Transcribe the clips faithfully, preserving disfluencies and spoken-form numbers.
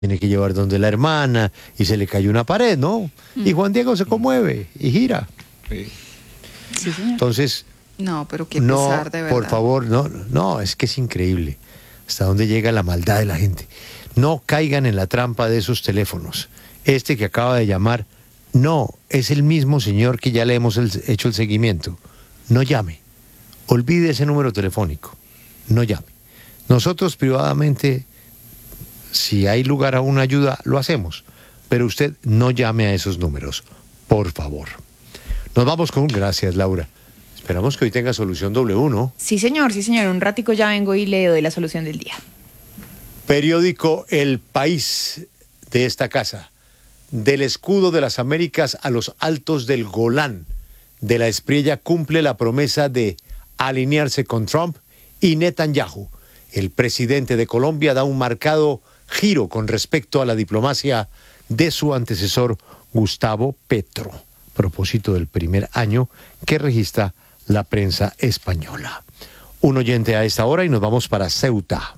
tiene que llevar donde la hermana y se le cayó una pared, ¿no? Mm. Y Juan Diego se conmueve y gira. Sí. Sí, señor. Entonces, no, pero qué no, pesar, de verdad. por favor, no, no, es que es increíble hasta dónde llega la maldad de la gente. No caigan en la trampa de esos teléfonos. Este que acaba de llamar, no, es el mismo señor que ya le hemos el, hecho el seguimiento. No llame. Olvide ese número telefónico. No llame. Nosotros privadamente, si hay lugar a una ayuda, lo hacemos. Pero usted no llame a esos números, por favor. Nos vamos con... Gracias, Laura. Esperamos que hoy tenga solución W, ¿no? Sí, señor, sí, señor. Un ratico ya vengo y le doy la solución del día. Periódico El País de esta casa. Del escudo de las Américas a los altos del Golán. De la Espriella cumple la promesa de alinearse con Trump y Netanyahu. El presidente de Colombia da un marcado giro con respecto a la diplomacia de su antecesor Gustavo Petro, a propósito del primer año que registra la prensa española. Un oyente a esta hora y nos vamos para Ceuta.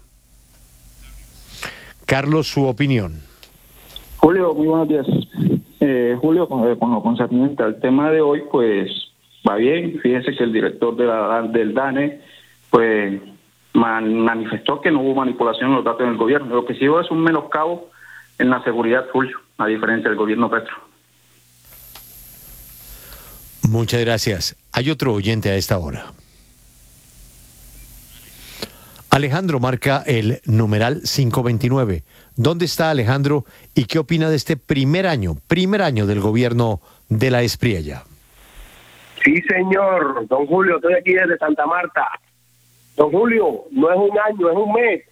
Carlos, su opinión. Julio, muy buenos días. Eh, Julio, con, con lo concerniente al tema de hoy, pues va bien. Fíjese que el director de la, del DANE, pues man, manifestó que no hubo manipulación en los datos del gobierno. Lo que sí hubo es un menoscabo en la seguridad, Julio, a diferencia del gobierno Petro. Muchas gracias. Hay otro oyente a esta hora. Alejandro marca el numeral quinientos veintinueve. ¿Dónde está Alejandro y qué opina de este primer año, primer año del gobierno de la Espriella? Sí, señor. Don Julio, estoy aquí desde Santa Marta. Don Julio, no es un año, es un mes.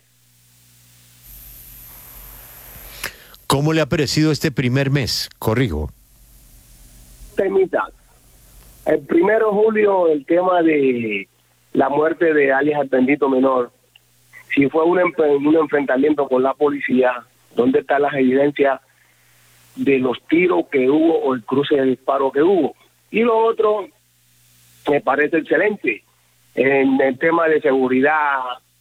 ¿Cómo le ha parecido este primer mes? Corrijo. Temita. El primero de julio, el tema de la muerte de alias el bendito menor. Si fue un, un enfrentamiento con la policía, ¿dónde están las evidencias de los tiros que hubo o el cruce de disparo que hubo? Y lo otro, me parece excelente. En el tema de seguridad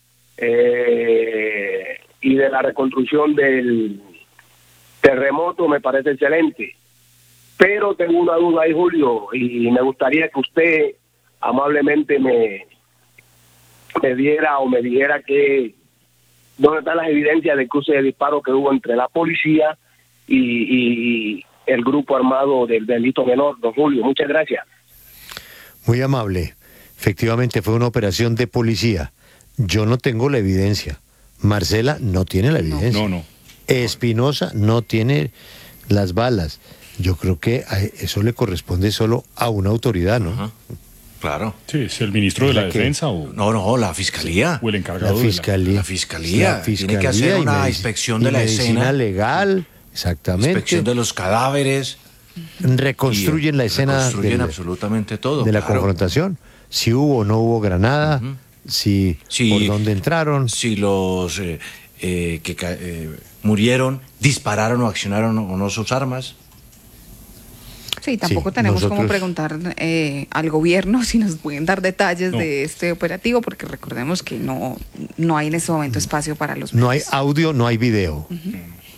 eh, y de la reconstrucción del terremoto, me parece excelente. Pero tengo una duda ahí, Julio, y me gustaría que usted amablemente me... me diera o me dijera que dónde están las evidencias del cruce de disparo que hubo entre la policía y, y el grupo armado del delito menor, don Julio. Muchas gracias. Muy amable. Efectivamente fue una operación de policía. Yo no tengo la evidencia. Marcela no tiene la evidencia. No, no. Espinosa no tiene las balas. Yo creo que a eso le corresponde solo a una autoridad, ¿no? Ajá. Claro. Sí, ¿es el ministro de la, la Defensa o...? No, no, la Fiscalía. O el encargado la fiscalía, de la... La Fiscalía. La Fiscalía. Tiene que hacer una inspección de la medicina escena. legal, exactamente. Inspección de los cadáveres. Reconstruyen la escena. Reconstruyen del, absolutamente todo. De la claro. confrontación. Si hubo o no hubo granada, uh-huh. si, si por dónde entraron. Si los eh, eh, que eh, murieron dispararon o accionaron o no sus armas. Sí, tampoco sí, tenemos nosotros... como preguntar eh, al gobierno si nos pueden dar detalles no. de este operativo, porque recordemos que no, no hay en este momento espacio para los medios. No hay audio, no hay video. Uh-huh.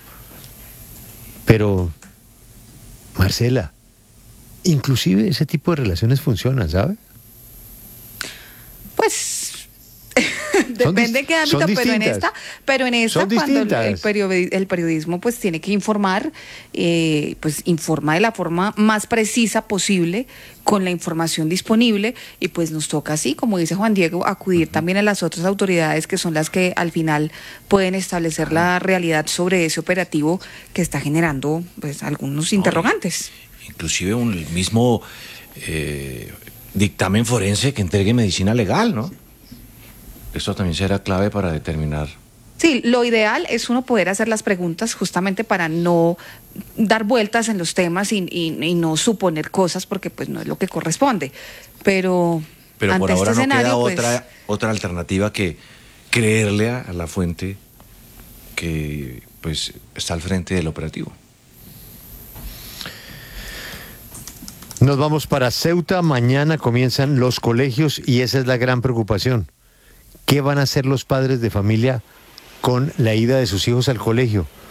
Pero, Marcela, inclusive ese tipo de relaciones funcionan, ¿sabe? Pues... depende de qué ámbito, pero en esta, pero en esta cuando el, el, periodi el periodismo pues tiene que informar, eh, pues informa de la forma más precisa posible, con la información disponible, y pues nos toca así, como dice Juan Diego, acudir uh-huh. también a las otras autoridades que son las que al final pueden establecer uh-huh. la realidad sobre ese operativo que está generando pues algunos interrogantes. No, inclusive un, el mismo eh, dictamen forense que entregue medicina legal, ¿no? Esto también será clave para determinar. Sí, lo ideal es uno poder hacer las preguntas justamente para no dar vueltas en los temas y, y, y no suponer cosas, porque pues no es lo que corresponde. Pero, Pero por ante ahora este no escenario, queda pues... otra, otra alternativa que creerle a, a la fuente que pues está al frente del operativo. Nos vamos para Ceuta. Mañana comienzan los colegios y esa es la gran preocupación. ¿Qué van a hacer los padres de familia con la ida de sus hijos al colegio?